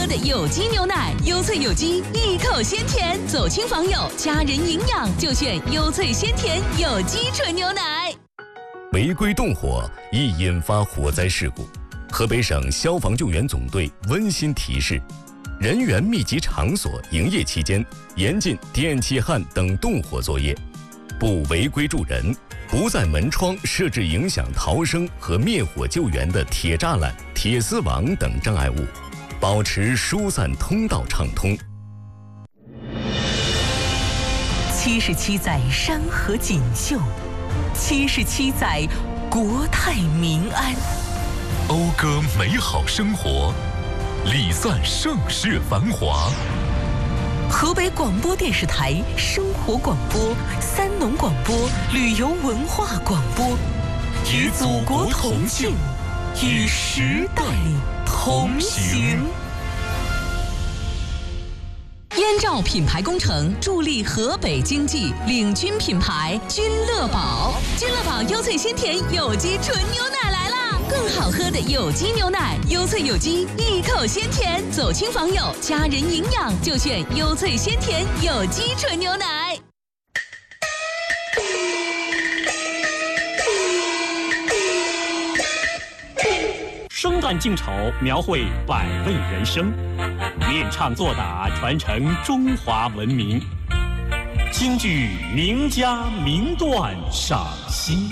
的有机牛奶，优萃有机，一口鲜甜。走亲访友，家人营养就选优萃鲜甜有机纯牛奶。 违规动火易引发火灾事故，河北省消防救援总队温馨提示：人员密集场所营业期间，严禁电气焊等动火作业，不违规助人，不在门窗设置影响逃生和灭火救援的铁栅栏、铁丝网等障碍物，保持疏散通道畅通。 77载山河锦绣，77载国泰民安， 讴歌美好生活，礼赞盛世繁华。 河北广播电视台生活广播、三农广播、旅游文化广播，与祖国同庆，与时代同行。燕赵品牌工程助力河北经济，领军品牌君乐宝。君乐宝优萃鲜甜有机纯牛奶来啦！更好喝的有机牛奶，优萃有机，一口鲜甜。走亲访友，家人营养就选优萃鲜甜有机纯牛奶。 生旦净丑，描绘百味人生；练唱作打，传承中华文明。京剧名家名段赏析。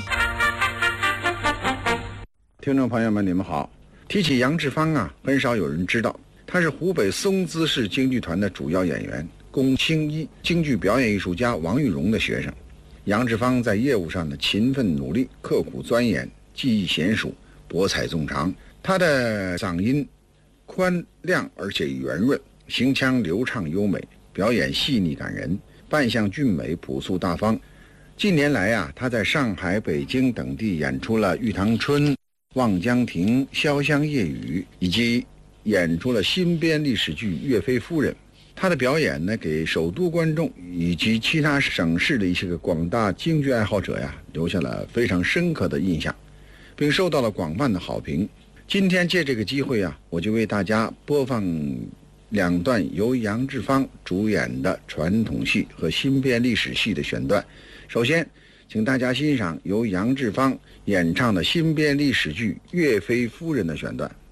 听众朋友们，你们好。提起杨志芳啊，很少有人知道，他是湖北松滋市京剧团的主要演员，龚清一京剧表演艺术家王玉荣的学生。杨志芳在业务上的勤奋努力，刻苦钻研，技艺娴熟，博采众长。他的嗓音宽亮而且圆润，行腔流畅优美，表演细腻感人，扮相俊美，朴素大方。近年来啊，他在上海、北京等地演出了《玉堂春》、《望江亭》、《潇湘夜雨》，以及演出了新编历史剧《岳飞夫人》。他的表演呢，给首都观众以及其他省市的一些个广大京剧爱好者呀，留下了非常深刻的印象，并受到了广泛的好评。今天借这个机会啊，我就为大家播放2段由杨志芳主演的传统戏和新编历史戏的选段。首先，请大家欣赏由杨志芳演唱的新编历史剧《岳飞夫人》的选段。